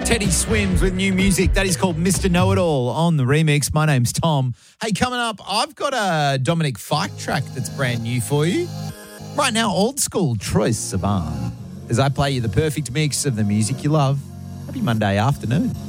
Teddy Swims with new music. That is called Mr. Know-It-All on the remix. My name's Tom. Hey, coming up, I've got a Dominic Fike track that's brand new for you. Right now, old school Troye Sivan. As I play you the perfect mix of the music you love. Happy Monday afternoon.